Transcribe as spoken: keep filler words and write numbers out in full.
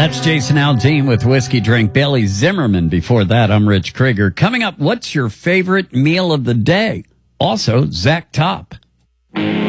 That's Jason Aldean with Whiskey Drink. Bailey Zimmerman before that. I'm Rich Krieger. Coming up, what's your favorite meal of the day? Also, Zach Top.